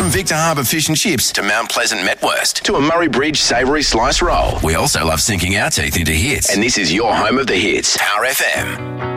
From Victor Harbour Fish and Chips to Mount Pleasant Metwurst to a Murray Bridge savoury slice roll. We also love sinking our teeth into hits. And this is your home of the hits. Power FM.